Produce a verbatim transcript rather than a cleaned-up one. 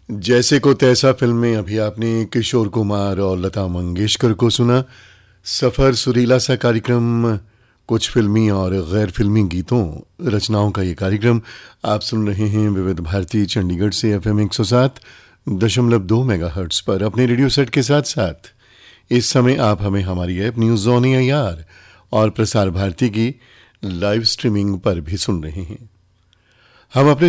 जैसे को तैसा फिल्म में अभी आपने किशोर कुमार और लता मंगेशकर को सुना। सफ़र सुरीला सा कार्यक्रम, कुछ फिल्मी और गैर फिल्मी गीतों रचनाओं का ये कार्यक्रम आप सुन रहे हैं विविध भारती चंडीगढ़ से एफ एम एक सौ सात दशमलव दो मेगा हर्ट्स पर अपने रेडियो सेट के साथ साथ। इस समय आप हमें हमारी ऐप न्यूज़ ऑन एआईआर और प्रसार भारती की लाइव स्ट्रीमिंग पर भी सुन रहे हैं। हम अपने